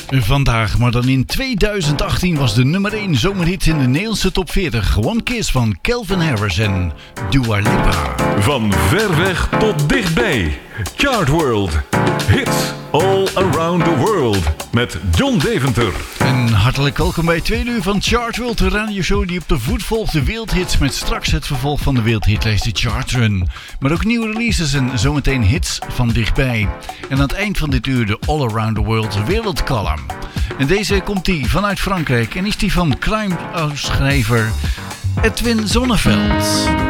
Vandaag, maar dan in 2018 was de nummer 1 zomerhit in de Nederlandse top 40. One Kiss van Calvin Harris en Dua Lipa. Van ver weg tot dichtbij. Chart World. Hits all around the world. Met John Deventer. En hartelijk welkom bij 2 uur van Chart World, de radioshow die op de voet volgt de wereldhits met straks het vervolg van de wereldhitlijst, de Chart Run. Maar ook nieuwe releases en zometeen hits van dichtbij. En aan het eind van dit uur de All Around the World wereldcolumn. En deze komt die vanuit Frankrijk en is die van crime-schrijver Edwin Zonneveld.